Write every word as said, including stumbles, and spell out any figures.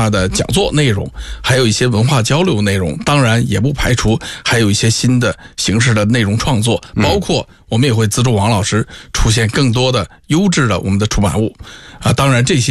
化的讲座内容，还有一些文化交流内容，当然也不排除还有一些新的形式的内容创作，包括我们也会资助王老师出现更多的优质的我们的出版物啊，当然这些